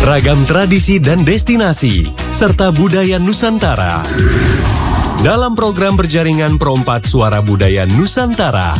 Ragam tradisi dan destinasi, serta budaya Nusantara. Dalam program berjaringan Pro4 Suara Budaya Nusantara.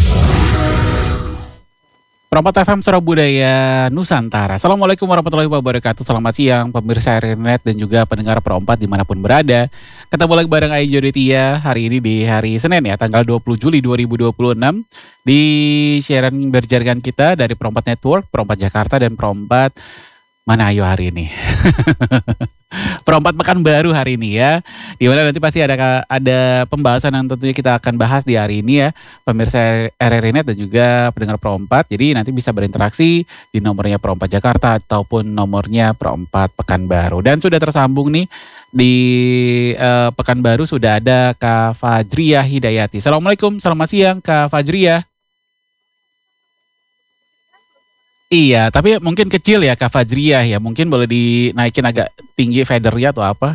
Pro4 FM Suara Budaya Nusantara. Assalamualaikum warahmatullahi wabarakatuh. Selamat siang pemirsa RRNet dan juga pendengar Pro4 dimanapun berada. Ketemu lagi bareng Ayu Joditia hari ini di hari Senin ya, tanggal 20 Juli 2026. Di siaran berjaringan kita dari Pro4 Network, Pro4 Jakarta dan Pro4 mana Ayu hari ini? Pro4 Pekanbaru hari ini ya. Dimana nanti pasti ada pembahasan yang tentunya kita akan bahas di hari ini ya, pemirsa RRNet dan juga pendengar Pro4. Jadi nanti bisa berinteraksi di nomornya Pro4 Jakarta ataupun nomornya Pro4 Pekanbaru. Dan sudah tersambung nih di Pekanbaru sudah ada Kak Fajriah Hidayati. Assalamualaikum, selamat siang Kak Fajriah. Iya, tapi mungkin kecil ya Kak Fajriah ya. Mungkin boleh dinaikin agak tinggi fadernya atau apa?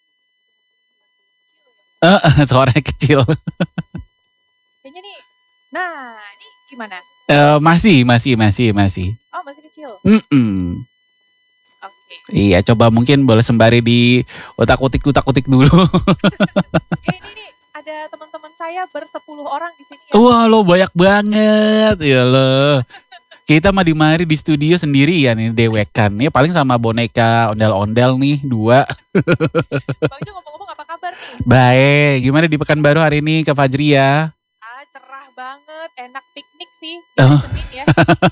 Suaranya kecil. Kayaknya nih, nah ini gimana? Masih. Oh masih kecil? Oke. Iya, coba mungkin boleh sembari di utak-utik dulu. Ini nih, ada teman-teman saya bersepuluh orang di sini ya. Wah lo banyak banget, ya lo. Kita mah di studio sendiri ya nih dewekan. Ya paling sama boneka ondel-ondel nih 2. Bang Jo ngomong-ngomong apa kabar nih? Baik, gimana di Pekanbaru hari ini Kak Fajriah? Cerah banget, enak piknik sih. Hari Senin ya.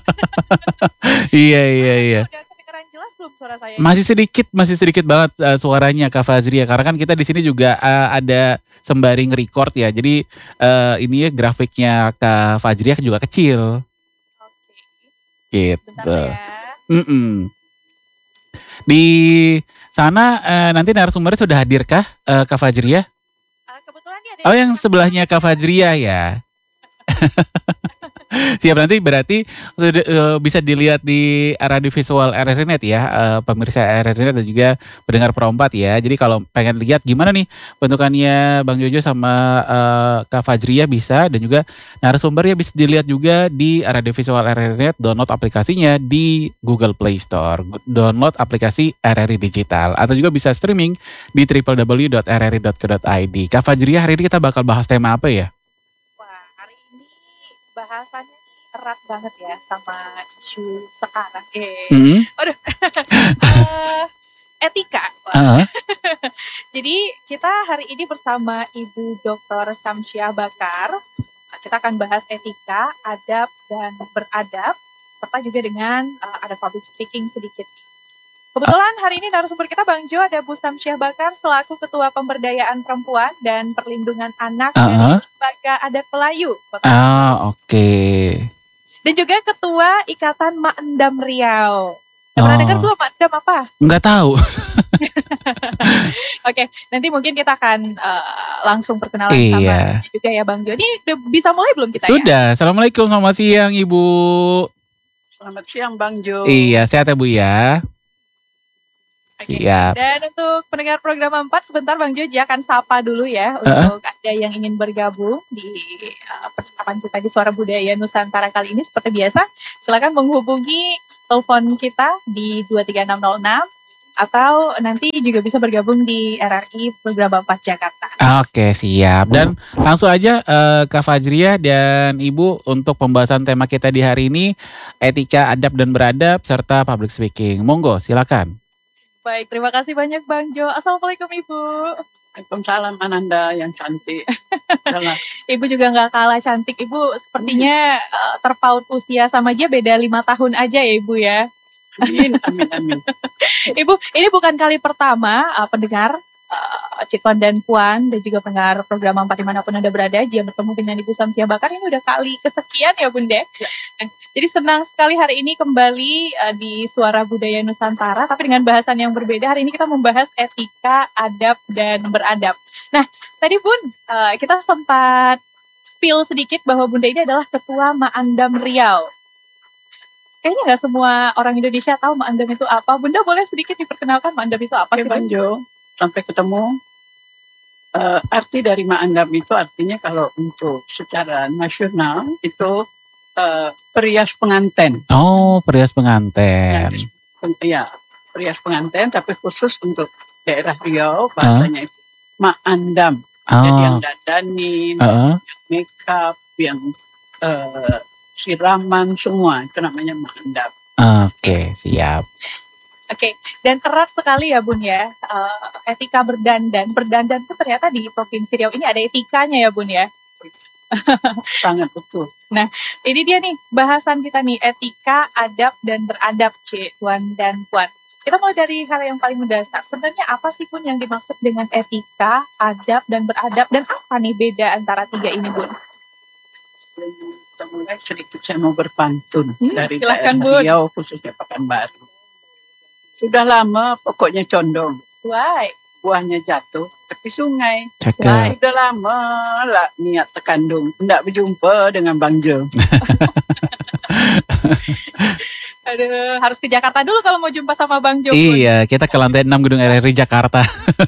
Iya. Udah kedengeran jelas belum suara saya? Masih sedikit banget suaranya Kak Fajriah. Karena kan kita di sini juga ada sembari nge-record ya. Jadi ini ya grafiknya Kak Fajriah juga kecil. Gitu. Bentar ya. Di sana nanti narasumbernya sudah hadirkah Kak Fajriah? Kebetulan nih ada yang sebelahnya Kak Fajriah ya. Siap, nanti berarti bisa dilihat di radio visual RRNet ya, pemirsa RRNet dan juga pendengar Pro4 ya. Jadi kalau pengen lihat gimana nih bentukannya Bang Jojo sama Kak Fajriah bisa, dan juga narasumbernya bisa dilihat juga di radio visual RRNet. Download aplikasinya di Google Play Store, download aplikasi RRI Digital, atau juga bisa streaming di www.rri.co.id. Kak Fajriah, hari ini kita bakal bahas tema apa ya? Bahasannya erat banget ya sama isu sekarang. Aduh. Etika. Jadi kita hari ini bersama Ibu Dr. Samsyah Bakar. Kita akan bahas etika, adab dan beradab, serta juga dengan ada public speaking sedikit. Kebetulan hari ini narasumber kita Bang Jo ada Bu Samsyah Bakar selaku Ketua Pemberdayaan Perempuan dan Perlindungan Anak dari Lembaga Adat Melayu. Oke. Dan juga Ketua Ikatan Mak Endam Riau. Pernah dengar belum Mak Endam apa? Nggak tahu. Oke, nanti mungkin kita akan langsung perkenalan sama juga ya Bang Jo. Ini udah bisa mulai belum kita? Sudah. Assalamualaikum, selamat siang Ibu. Selamat siang Bang Jo. Iya, sehat ya Bu ya. Siap. Dan untuk pendengar program 4 sebentar Bang Joji akan sapa dulu ya untuk ada yang ingin bergabung di percakapan kita di Suara Budaya Nusantara kali ini. Seperti biasa, silakan menghubungi telepon kita di 23606 atau nanti juga bisa bergabung di RRI program 4 Jakarta. Oke, siap. Dan langsung aja Kak Fajriah dan Ibu untuk pembahasan tema kita di hari ini, etika, adab dan beradab serta public speaking. Monggo, silakan. Baik, terima kasih banyak Bang Jo. Assalamualaikum Ibu. Waalaikumsalam Ananda yang cantik. Ibu juga gak kalah cantik. Ibu sepertinya terpaut usia sama dia beda 5 tahun aja ya Ibu ya. Amin. Ibu, ini bukan kali pertama pendengar Cituan dan Puan dan juga pendengar program 4 dimanapun Anda berada, dia bertemu dengan Ibu Samsyah Bakar. Ini udah kali kesekian ya Bunda. Ya. Jadi senang sekali hari ini kembali di Suara Budaya Nusantara, tapi dengan bahasan yang berbeda. Hari ini kita membahas etika, adab, dan beradab. Nah, tadi Bun, kita sempat spill sedikit bahwa Bunda ini adalah Ketua Mak Endam Riau. Kayaknya nggak semua orang Indonesia tahu Mak Endam itu apa. Bunda boleh sedikit diperkenalkan Mak Endam itu apa sih Bang Jo? Sampai ketemu. Arti dari Mak Endam itu artinya kalau untuk secara nasional itu perias pengantin. Oh, perias pengantin. Ya, perias pengantin, tapi khusus untuk daerah Riau bahasanya itu maandam. Jadi yang dandanin, yang make up, yang siraman semua itu namanya maandam. Oke, siap. Oke, dan erat sekali ya Bun ya, etika berdandan. Berdandan itu ternyata di Provinsi Riau ini ada etikanya ya Bun ya. Sangat betul. Nah, ini dia nih bahasan kita nih, etika, adab, dan beradab, Tuan dan Puan. Kita mulai dari hal yang paling mendasar. Sebenarnya apa sih Bun yang dimaksud dengan etika, adab, dan beradab? Dan apa nih beda antara tiga ini Bun? Sebelum kita mulai sedikit saya mau berpantun dari silakan, daerah Bun. Riau khususnya Pekanbaru. Sudah lama pokoknya condong, Why? buahnya jatuh tepi sungai. Cakep. Sudah lama lah niat tekandung, hendak berjumpa dengan Bang Jo. Aduh, harus ke Jakarta dulu kalau mau jumpa sama Bang Jo. Bun. Iya, kita ke lantai 6 Gedung RRI Jakarta.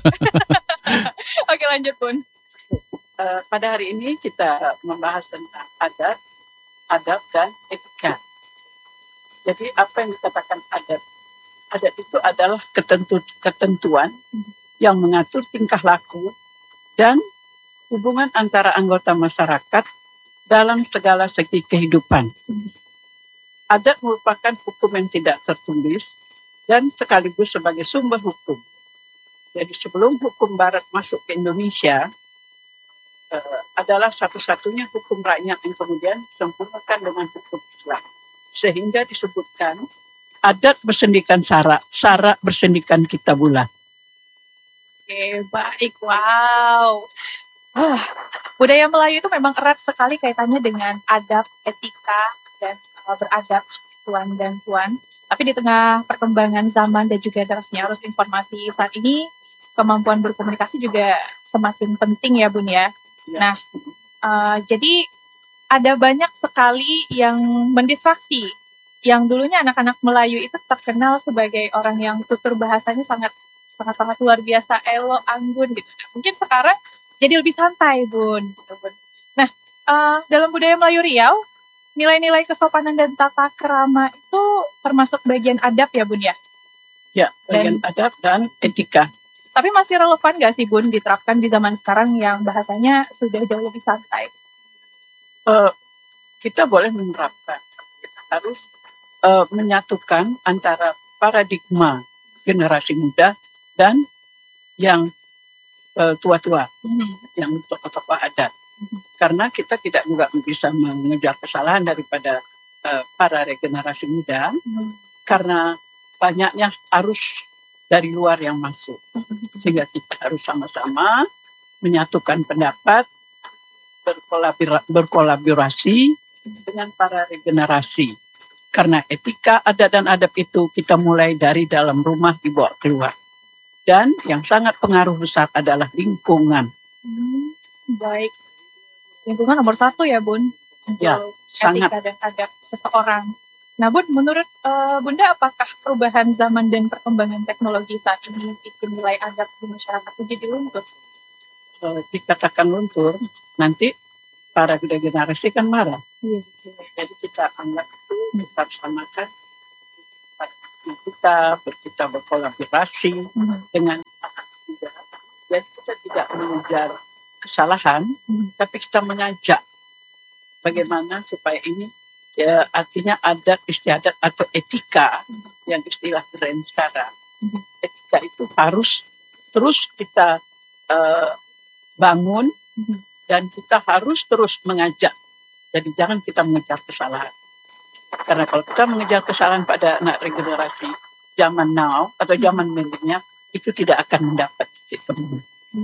Oke, lanjut Bun. Pada hari ini kita membahas tentang adab dan etika. Jadi apa yang dikatakan adab? Adab itu adalah ketentuan yang mengatur tingkah laku dan hubungan antara anggota masyarakat dalam segala segi kehidupan. Adat merupakan hukum yang tidak tertulis dan sekaligus sebagai sumber hukum. Jadi sebelum hukum Barat masuk ke Indonesia, adalah satu-satunya hukum rakyat yang kemudian disempurnakan dengan hukum Islam. Sehingga disebutkan adat bersendikan sara, sara bersendikan kitabullah. Oke, baik. Wow. Budaya Melayu itu memang erat sekali kaitannya dengan adab, etika, dan beradab, Tuan dan Puan. Tapi di tengah perkembangan zaman dan juga derasnya arus informasi saat ini, kemampuan berkomunikasi juga semakin penting ya Bun ya. Nah, jadi ada banyak sekali yang mendistraksi. Yang dulunya anak-anak Melayu itu terkenal sebagai orang yang tutur bahasanya sangat luar biasa, elo, anggun gitu. Nah, mungkin sekarang jadi lebih santai Bun. Gitu, Bun. Nah, dalam budaya Melayu Riau, nilai-nilai kesopanan dan tata krama itu termasuk bagian adab ya Bun ya? Ya, bagian adab dan etika. Tapi masih relevan nggak sih Bun diterapkan di zaman sekarang yang bahasanya sudah jauh lebih santai? Kita boleh menerapkan. Kita harus menyatukan antara paradigma generasi muda dan yang tua-tua, yang tokoh-tokoh adat. Karena kita tidak juga bisa mengejar kesalahan daripada para regenerasi muda, karena banyaknya arus dari luar yang masuk. Sehingga kita harus sama-sama menyatukan pendapat, berkolaborasi dengan para regenerasi. Karena etika, adat, dan adab itu kita mulai dari dalam rumah dibawa keluar. Dan yang sangat pengaruh besar adalah lingkungan. Baik. Lingkungan nomor satu ya Bun. Ya, sangat. Etika dan adab seseorang. Nah Bun, menurut Bunda apakah perubahan zaman dan perkembangan teknologi saat ini bikin nilai adab di masyarakat itu jadi luntur? Dikatakan luntur, nanti para generasi kan marah. Iya. Jadi kita anggap itu kita samakan, kita berkolaborasi dengan anak muda. Jadi kita tidak mengejar kesalahan, tapi kita mengajak bagaimana supaya ini ya artinya adat istiadat atau etika yang istilah keren sekarang. Etika itu harus terus kita bangun dan kita harus terus mengajak. Jadi jangan kita mengejar kesalahan. Karena kalau kita mengejar kesalahan pada anak regenerasi zaman now atau zaman milenial itu tidak akan mendapat titik temu.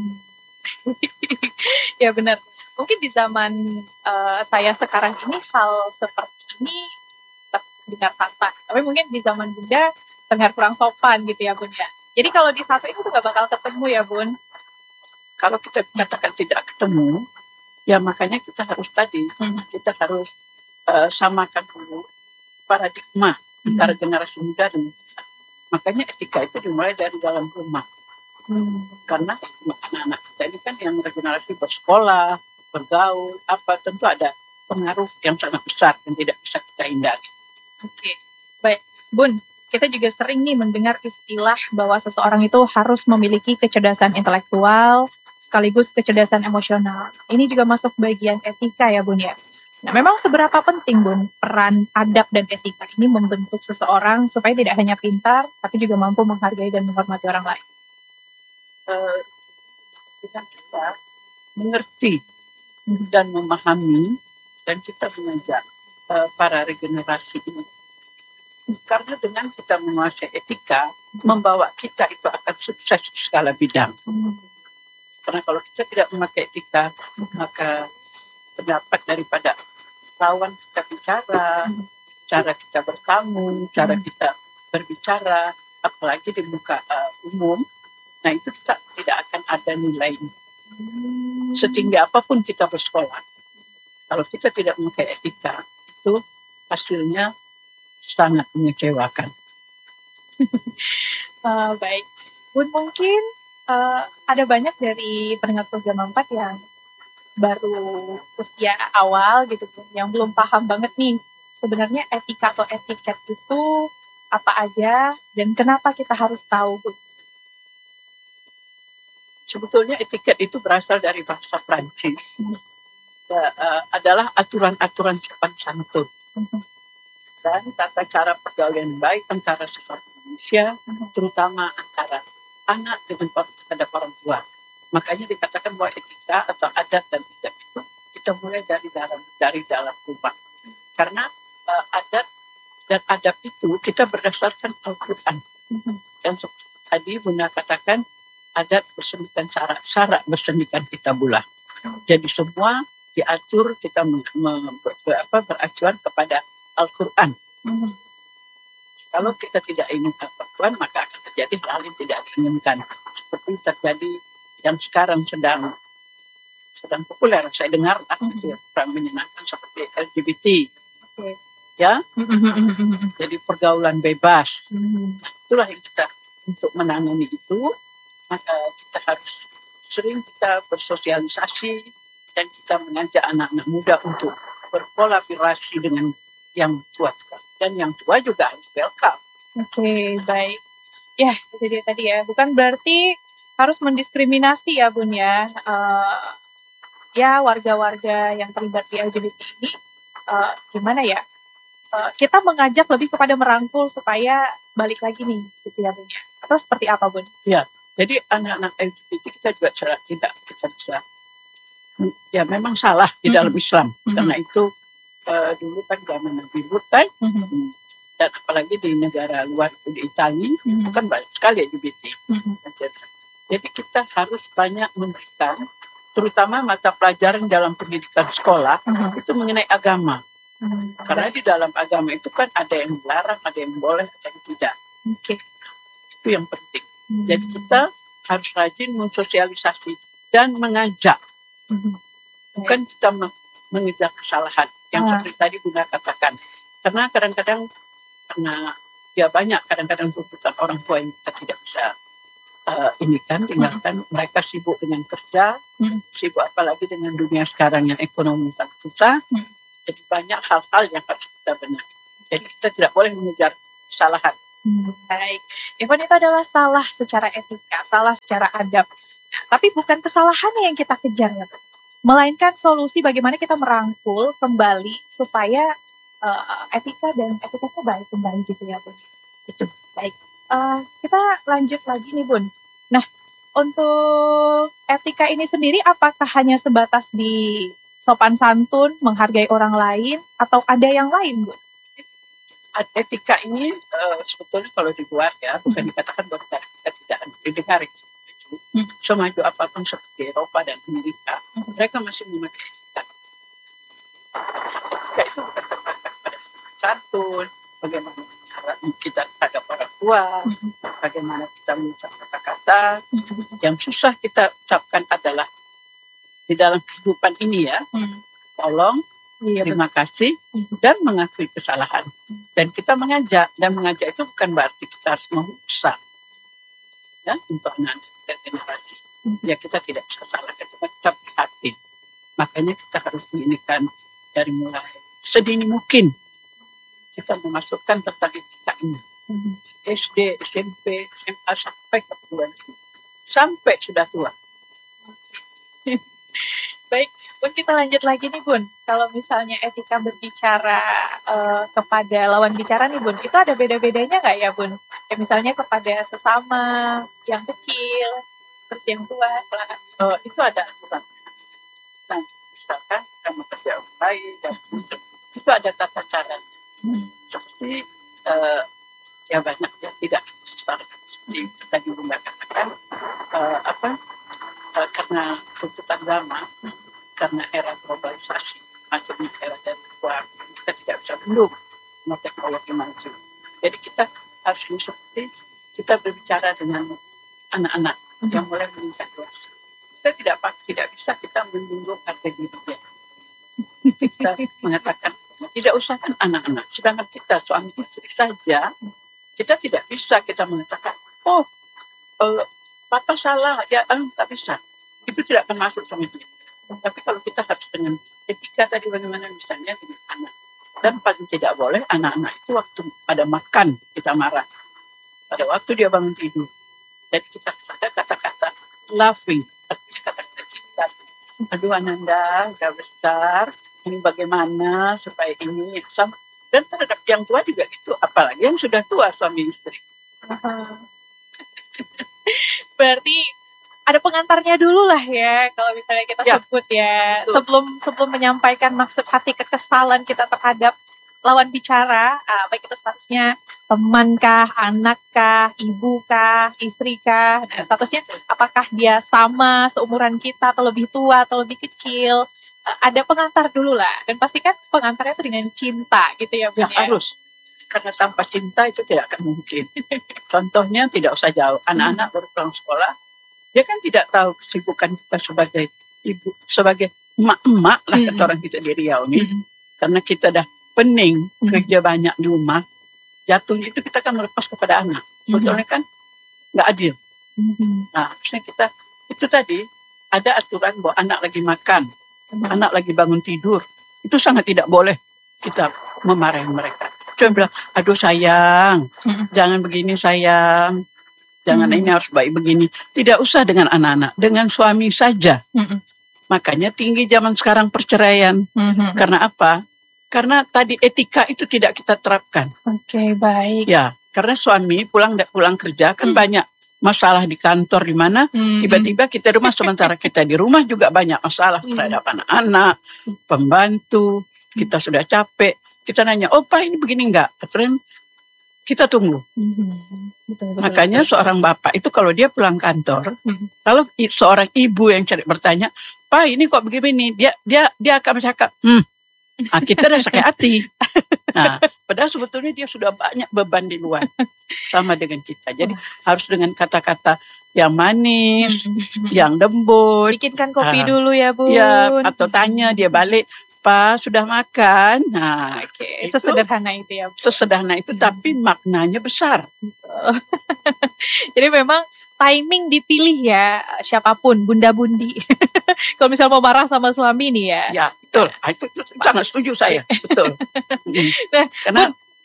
Ya benar. Mungkin di zaman saya sekarang ini hal seperti ini terdengar santai. Tapi mungkin di zaman Bunda terdengar kurang sopan gitu ya Bun ya. Jadi kalau di satu itu tuh gak bakal ketemu ya Bun. Kalau kita katakan tidak ketemu, ya makanya kita harus kita harus samakan dulu paradigma antara generasi muda dan kita. Makanya etika itu dimulai dari dalam rumah. Karena anak-anak kita ini kan yang regenerasi bersekolah, bergaul, tentu ada pengaruh yang sangat besar yang tidak bisa kita hindari. Oke, baik. Bun, kita juga sering nih mendengar istilah bahwa seseorang itu harus memiliki kecerdasan intelektual sekaligus kecerdasan emosional. Ini juga masuk bagian etika ya Bun ya. Nah, memang seberapa penting Bun peran adab dan etika ini membentuk seseorang supaya tidak hanya pintar tapi juga mampu menghargai dan menghormati orang lain. Kita mengerti dan memahami dan kita mengajak para regenerasi ini. Karena dengan kita menguasai etika, membawa kita itu akan sukses di segala bidang. Karena kalau kita tidak memakai etika, maka pendapat daripada lawan kita bicara, cara kita bertamu, cara kita berbicara, apalagi di muka umum, nah itu kita tidak akan ada nilainya. Setinggi apapun kita bersekolah, kalau kita tidak memakai etika, itu hasilnya sangat mengecewakan. Baik, Bun mungkin ada banyak dari pendengar program 4 yang baru usia awal gitu Bun, yang belum paham banget nih sebenarnya etika atau etiket itu apa aja dan kenapa kita harus tahu Bun. Sebetulnya etiket itu berasal dari bahasa Prancis. Adalah aturan-aturan sopan santun dan tata cara pergaulan yang baik antara sesama manusia, terutama antara anak dengan terhadap orang tua. Makanya dikatakan bahwa etika atau adat dan etika itu kita mulai dari dalam rumah. Karena adat dan adab itu kita berdasarkan Al-Quran. Dan seperti tadi Bunda katakan, adat bersemikan syarat bersemikan kitabullah. Jadi semua diatur kita beracuan kepada Al-Quran. Kalau kita tidak ingin Al-Quran, maka akan terjadi hal yang tidak diinginkan. Seperti terjadi yang sekarang sedang populer. Saya dengar orang menyenangkan seperti LGBT. Ya, jadi pergaulan bebas. Itulah yang kita untuk menangani itu, maka kita harus sering kita bersosialisasi dan kita mengajak anak-anak muda untuk berkolaborasi dengan yang tua dan yang tua juga harus welcome. Oke, baik. Ya, itu dia tadi ya. Bukan berarti harus mendiskriminasi ya Bun ya. Ya warga-warga yang terlibat di LGBT ini gimana ya? Kita mengajak lebih kepada merangkul supaya balik lagi nih gitu ya Bun ya. Atau seperti apa Bun? Ya, jadi anak-anak LGBT kita juga tidak kita bisa ya memang salah di dalam Islam. Karena itu dulu kan zaman Nabi Lut kan, dan apalagi di negara luar itu di Italia, kan banyak sekali LGBT. Jadi kita harus banyak memberikan, terutama mata pelajaran dalam pendidikan sekolah itu mengenai agama. Karena di dalam agama itu kan ada yang melarang, ada yang boleh, ada yang tidak. Itu yang penting. Jadi kita harus rajin mensosialisasi dan mengajak. Bukan kita mengejar kesalahan yang seperti tadi Bunda katakan. Karena kadang-kadang karena ya banyak kadang-kadang tuntutan orang tua yang kita tidak bisa tinggalkan. Mereka sibuk dengan kerja, sibuk apalagi dengan dunia sekarang yang ekonomi sangat susah. Jadi banyak hal-hal yang harus kita benahi. Jadi kita tidak boleh mengejar kesalahan. Baik, Ivan itu adalah salah secara etika, salah secara adab. Tapi bukan kesalahannya yang kita kejar ya, melainkan solusi bagaimana kita merangkul kembali supaya etika dan etikanya baik kembali gitu ya Bun. Itu baik. Kita lanjut lagi nih Bun. Nah, untuk etika ini sendiri apakah hanya sebatas di sopan santun, menghargai orang lain, atau ada yang lain Bun? Etika ini sebetulnya kalau dibuat ya, bukan dikatakan bahwa kita tidak didengar itu. Semaju apapun seperti Eropa dan Amerika, mereka masih memakai etika. Etika itu bukan terbatas pada santun, bagaimana cara kita terhadap orang tua, bagaimana kita mengucap kata-kata. Yang susah kita ucapkan adalah di dalam kehidupan ini ya, tolong, terima kasih, dan mengakui kesalahan. Dan kita mengajak, dan mengajak itu bukan berarti kita harus memaksa ya, untuk anak-anak dan generasi. Ya kita tidak bisa salahkan, cuma kita prihatin. Makanya kita harus menginginkan dari mulai sedini mungkin kita memasukkan tentang etika ini SD, SMP, SMA sampai ke perguruan tinggi. Sampai sudah tua. Baik, Bun, kita lanjut lagi nih, Bun. Kalau misalnya etika berbicara kepada lawan bicara nih, Bun, itu ada beda-bedanya nggak ya, Bun? Kayak misalnya kepada sesama yang kecil, terus yang tua, Itu ada aturan. Nah, misalkan kita bekerja online dan itu ada tata cara. Seperti ya banyak yang tidak seperti tadi Bunda katakan karena tuntutan zaman, karena era globalisasi, masuknya era dan kita tidak bisa belum teknologi maju. Jadi kita harus seperti kita berbicara dengan anak-anak yang mulai meningkat dewasa. Kita tidak bisa kita menyinggung harga dirinya. Kita mengatakan tidak usah kan anak-anak, sedangkan kita suami istri saja, kita tidak bisa kita mengatakan papa salah, ya tak bisa. Itu tidak akan masuk sama dia. Tapi kalau kita harus dengan etika tadi bagaimana misalnya dengan anak. Dan paling tidak boleh anak-anak itu waktu pada makan kita marah. Pada waktu dia bangun tidur. Jadi kita ada kata-kata laughing, artinya kata-kata cinta. Aduh Ananda, udah besar, ini bagaimana supaya ini sama. Dan terhadap yang tua juga gitu, apalagi yang sudah tua suami istri. Berarti ada pengantarnya dulu lah ya, kalau misalnya kita sebut ya. Sebelum menyampaikan maksud hati kekesalan kita terhadap lawan bicara, baik itu statusnya temankah, anakkah, ibukah, istrikah, nah, statusnya apakah dia sama seumuran kita atau lebih tua atau lebih kecil, ada pengantar dulu lah, dan pastikan pengantarnya itu dengan cinta gitu ya Bu. Ya harus, karena tanpa cinta itu tidak akan mungkin. Contohnya tidak usah jauh, anak-anak baru pulang sekolah, dia kan tidak tahu kesibukan kita sebagai ibu, sebagai emak-emak lah kata orang kita di Riau ini, karena kita dah pening, kerja banyak di rumah, jatuhnya itu kita kan melepas kepada anak. Sebetulnya kan nggak adil. Nah, harusnya kita, itu tadi, ada aturan bahwa anak lagi makan, anak lagi bangun tidur, itu sangat tidak boleh kita memarahi mereka. Cuma bilang, aduh sayang, jangan begini sayang, jangan ini harus baik begini. Tidak usah dengan anak-anak, dengan suami saja. Makanya tinggi zaman sekarang perceraian. Karena apa? Karena tadi etika itu tidak kita terapkan. Oke, baik. Ya, karena suami pulang kerja kan banyak masalah di kantor di mana tiba-tiba kita rumah sementara kita di rumah juga banyak masalah terhadap anak-anak, pembantu, kita sudah capek, kita nanya, Pak ini begini enggak? Friend, kita tunggu. Betul, makanya seorang bapak itu kalau dia pulang kantor, kalau seorang ibu yang bertanya, Pak ini kok begini, dia akan bercakap, kita udah sakit hati. Nah, padahal sebetulnya dia sudah banyak beban di luar sama dengan kita. Jadi harus dengan kata-kata yang manis, yang lembut. Bikinkan kopi dulu ya Bu. Ya, atau tanya dia balik, Pak sudah makan. Nah, sesederhana itu ya Bu. Sesederhana itu tapi maknanya besar. Jadi memang timing dipilih ya, siapapun, bunda-bundi. Kalau misal mau marah sama suami nih ya. Ya, betul. Itu sangat setuju saya. Betul. Nah, karena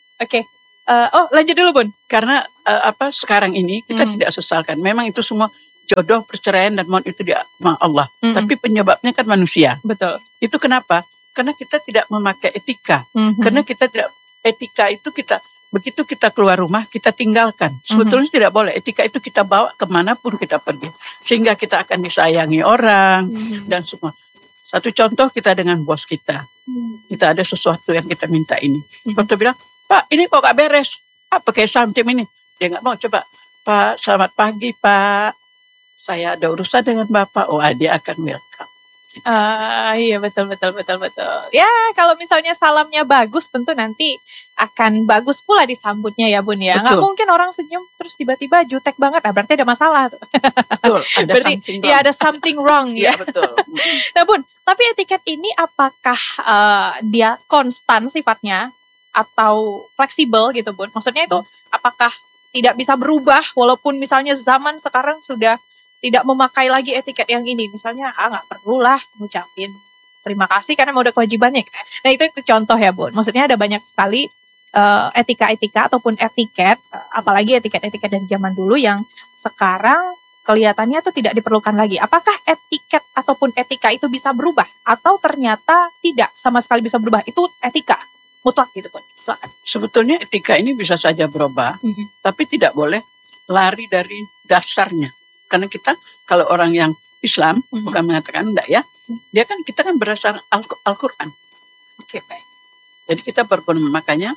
lanjut dulu Bun. Karena sekarang ini kita tidak sesalkan. Memang itu semua jodoh, perceraian dan mohon itu dia Allah. Tapi penyebabnya kan manusia. Betul. Itu kenapa? Karena kita tidak memakai etika. Karena kita tidak, etika itu kita begitu kita keluar rumah, kita tinggalkan. Sebetulnya tidak boleh. Etika itu kita bawa kemanapun kita pergi. Sehingga kita akan disayangi orang dan semua. Satu contoh kita dengan bos kita. Kita ada sesuatu yang kita minta ini. Waktu bilang, Pak ini kok gak beres. Apa kayak something ini? Dia gak mau coba. Pak selamat pagi Pak. Saya ada urusan dengan Bapak. Dia akan welcome. Iya betul. Ya kalau misalnya salamnya bagus tentu nanti akan bagus pula disambutnya ya Bun ya. Nggak mungkin orang senyum terus tiba-tiba jutek banget. Nah berarti ada masalah tuh. Betul. Ada berarti something ya ada something wrong ya. Betul. Nah Bun, tapi etiket ini apakah dia konstan sifatnya atau fleksibel gitu Bun? Maksudnya itu apakah tidak bisa berubah walaupun misalnya zaman sekarang sudah tidak memakai lagi etiket yang ini, misalnya nggak perlulah ngucapin terima kasih karena mau udah kewajibannya. Nah itu contoh ya Bun. Maksudnya ada banyak sekali etika-etika ataupun etiket, apalagi etiket-etiket dari zaman dulu yang sekarang kelihatannya tuh tidak diperlukan lagi. Apakah etiket ataupun etika itu bisa berubah atau ternyata tidak sama sekali bisa berubah? Itu etika mutlak gitu kan? Silakan. Sebetulnya etika ini bisa saja berubah, tapi tidak boleh lari dari dasarnya. Karena kita kalau orang yang Islam bukan mengatakan enggak ya, kita kan berdasar Al-Quran. Oke, baik. Jadi kita makanya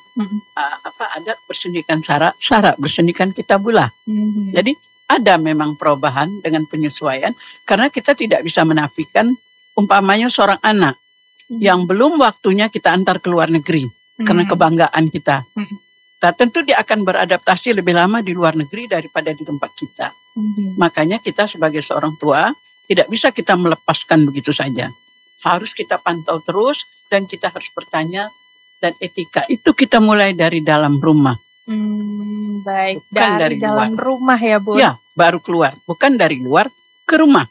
ada bersendikan syarat bersendikan kitabullah. Jadi ada memang perubahan dengan penyesuaian karena kita tidak bisa menafikan umpamanya seorang anak yang belum waktunya kita antar ke luar negeri karena kebanggaan kita. Nah, tentu dia akan beradaptasi lebih lama di luar negeri daripada di tempat kita. Makanya kita sebagai seorang tua tidak bisa kita melepaskan begitu saja. Harus kita pantau terus dan kita harus bertanya. Dan etika itu kita mulai dari dalam rumah. Baik, bukan dari dalam rumah ya Bu? Ya, baru keluar. Bukan dari luar ke rumah.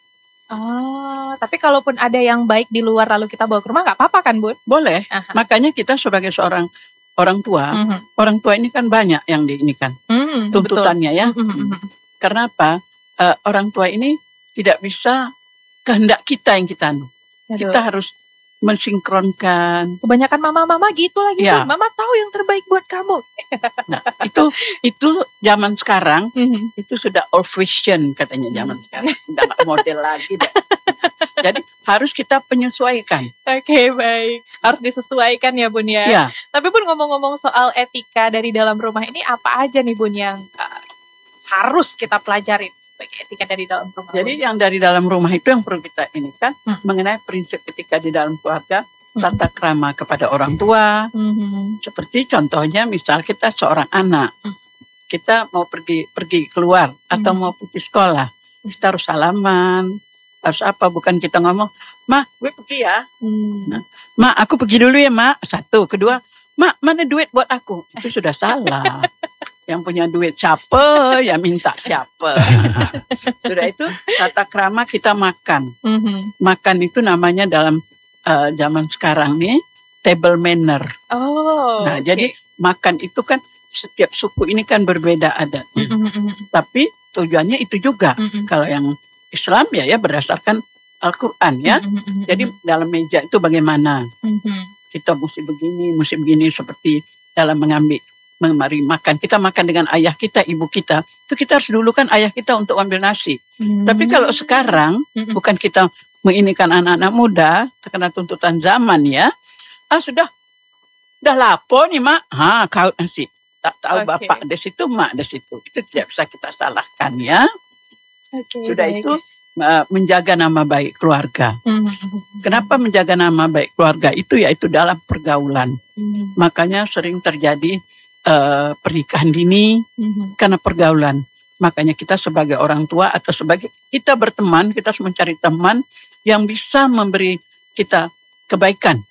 Oh, tapi kalaupun ada yang baik di luar lalu kita bawa ke rumah nggak apa-apa kan Bu? Boleh. Aha. Makanya kita sebagai seorang orang tua ini kan banyak yang diinikan. Tuntutannya ya. Karena apa? Orang tua ini tidak bisa kehendak kita yang kita anu. Kita harus mensinkronkan. Kebanyakan mama-mama gitu lagi ya. Mama tahu yang terbaik buat kamu. Nah, itu zaman sekarang itu sudah old fashion katanya zaman sekarang. Udah gak model lagi. Jadi harus kita penyesuaikan. Oke, baik. Harus disesuaikan ya Bun ya. Ya. Tapi Bun ngomong-ngomong soal etika dari dalam rumah ini apa aja nih Bun yang harus kita pelajari sebagai etika dari dalam rumah? Jadi yang dari dalam rumah itu yang perlu kita ini kan mengenai prinsip etika di dalam keluarga, tata krama kepada orang tua. Seperti contohnya misal kita seorang anak, kita mau pergi keluar atau mau pergi sekolah, kita harus salaman, harus apa? Bukan kita ngomong, "Ma, gue pergi ya." Nah, "Ma, aku pergi dulu ya, Ma." Satu, kedua, "Ma, mana duit buat aku?" Itu sudah salah. Yang punya duit siapa, ya minta siapa. Sudah itu tata krama kita makan. Makan itu namanya dalam zaman sekarang nih table manner. Nah, jadi makan itu kan setiap suku ini kan berbeda adat. Tapi tujuannya itu juga. Kalau yang Islam ya berdasarkan Al-Quran ya. Jadi dalam meja itu bagaimana? Kita mesti begini seperti dalam memari makan. Kita makan dengan ayah kita, ibu kita. Itu kita harus dulu kan ayah kita untuk ambil nasi. Tapi kalau sekarang, bukan kita menginikan anak-anak muda, terkena tuntutan zaman ya. Sudah lapor nih Mak. Kau nasi. Tak tahu bapak di situ, mak di situ. Itu tidak bisa kita salahkan ya. Sudah baik. Itu menjaga nama baik keluarga. Kenapa menjaga nama baik keluarga itu? Yaitu dalam pergaulan. Makanya sering terjadi pernikahan dini karena pergaulan. Makanya kita sebagai orang tua atau sebagai kita berteman, kita harus mencari teman yang bisa memberi kita kebaikan.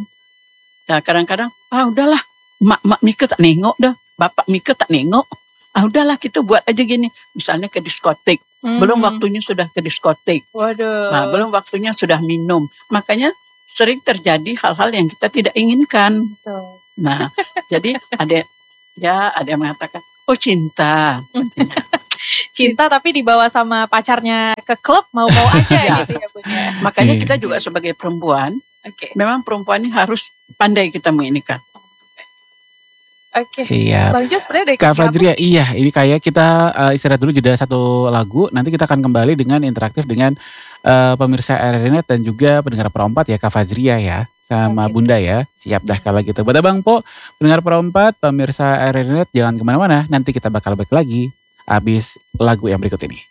Nah, kadang-kadang udahlah, mak Mika tak nengok dah, bapak Mika tak nengok. Udahlah kita buat aja gini, misalnya ke diskotik. Belum waktunya sudah ke diskotik. Waduh. Nah, belum waktunya sudah minum. Makanya sering terjadi hal-hal yang kita tidak inginkan. Betul. Nah, jadi ada yang mengatakan, cinta. Cinta tapi dibawa sama pacarnya ke klub mau-mau aja gitu ya Bun ya. Makanya kita juga sebagai perempuan, memang perempuan ini harus pandai kita menginikan. Siap. Bang Jo sebenarnya dari Kak Fajria, iya ini kayak kita istirahat dulu jeda satu lagu. Nanti kita akan kembali dengan interaktif dengan pemirsa RRI dan juga pendengar Perompat ya Kak Fajria ya. Sama Bunda ya. Siap dah kalau gitu. Buat Abang Po, pendengar Perompat, pemirsa RRI jangan kemana-mana. Nanti kita bakal balik lagi habis lagu yang berikut ini.